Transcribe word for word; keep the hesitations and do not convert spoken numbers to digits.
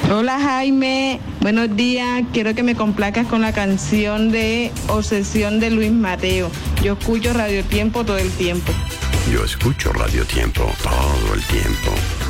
Hola Jaime, buenos días. Quiero que me complazcas con la canción de Obsesión de Luis Mateo. Yo escucho Radio Tiempo todo el tiempo. Yo escucho Radio Tiempo todo el tiempo.